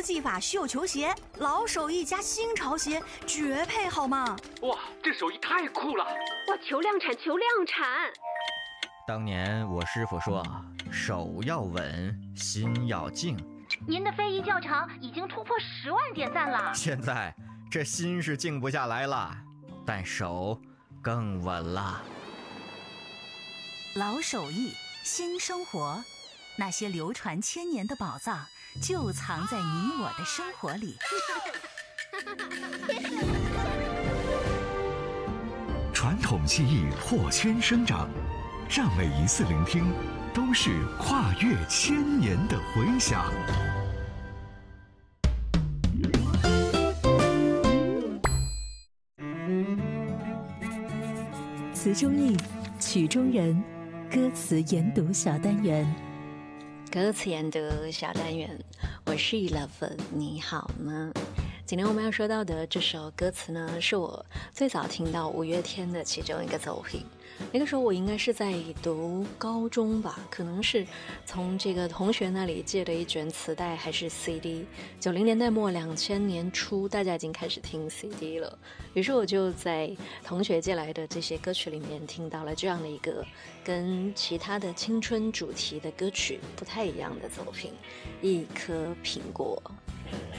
科技法绣球鞋，老手艺加新潮鞋，绝配好吗？ 哇，这手艺太酷了！ 哇，求量产，求量产！ 当年我师傅说，手要稳，心要静。 您的非遗教程已经突破10万点赞了。 现在这心是静不下来了，但手更稳了。 老手艺，新生活，那些流传千年的宝藏，就藏在你我的生活里。 传统技艺破圈生长，让每一次聆听都是跨越千年的回响。 词中意，曲中人，歌词研读小单元。 歌词研读小单元，我是Love，你好吗？今天我们要说到的这首歌词呢，是我最早听到五月天的其中一个作品。那个时候我应该是在读高中吧，可能是从这个同学那里借了一卷磁带还是 CD。90年代末2000年初，大家已经开始听 CD 了，于是我就在同学借来的这些歌曲里面听到了这样的一个跟其他的青春主题的歌曲不太一样的作品，一颗苹果。